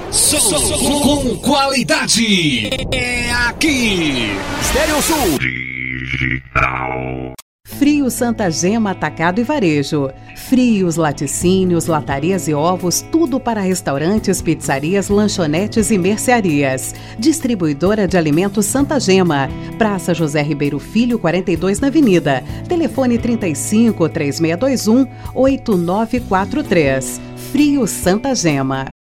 Som com qualidade. É aqui. Estéreo Sul Digital. Frios Santa Gema Atacado e Varejo. Frios, laticínios, latarias e ovos, tudo para restaurantes, pizzarias, lanchonetes e mercearias. Distribuidora de alimentos Santa Gema. Praça José Ribeiro Filho, 42 na Avenida. Telefone 35 3621 8943. Frios Santa Gema.